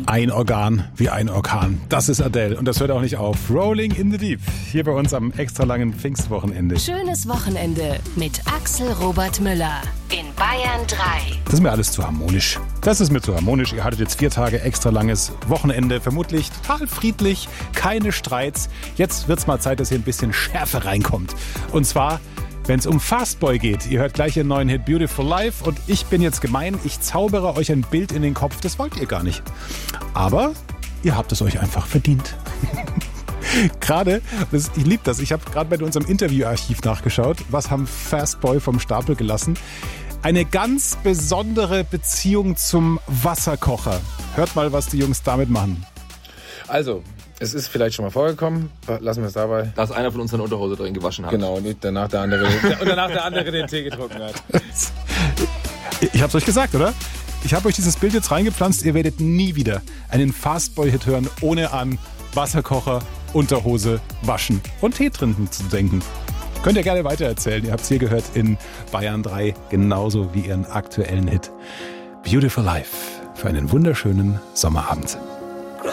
Ein Organ wie ein Orkan. Das ist Adele und das hört auch nicht auf. Rolling in the Deep. Hier bei uns am extra langen Pfingstwochenende. Schönes Wochenende mit Axel Robert Müller in Bayern 3. Das ist mir alles zu harmonisch. Das ist mir zu harmonisch. Ihr hattet jetzt 4 Tage extra langes Wochenende. Vermutlich total friedlich. Keine Streits. Jetzt wird's mal Zeit, dass hier ein bisschen Schärfe reinkommt. Und zwar, wenn es um Fastboy geht. Ihr hört gleich ihren neuen Hit Beautiful Life und ich bin jetzt gemein, ich zaubere euch ein Bild in den Kopf, das wollt ihr gar nicht. Aber ihr habt es euch einfach verdient. Gerade, ich liebe das, ich habe gerade bei unserem Interviewarchiv nachgeschaut, was haben Fastboy vom Stapel gelassen. Eine ganz besondere Beziehung zum Wasserkocher. Hört mal, was die Jungs damit machen. Also, es ist vielleicht schon mal vorgekommen, lassen wir es dabei. Dass einer von uns seine Unterhose drin gewaschen hat. Genau, und danach der andere den Tee getrunken hat. Ich hab's euch gesagt, oder? Ich habe euch dieses Bild jetzt reingepflanzt, ihr werdet nie wieder einen Fastboy-Hit hören, ohne an Wasserkocher, Unterhose, Waschen und Tee trinken zu denken. Könnt ihr gerne weitererzählen, ihr habt's hier gehört in Bayern 3, genauso wie ihren aktuellen Hit Beautiful Life für einen wunderschönen Sommerabend.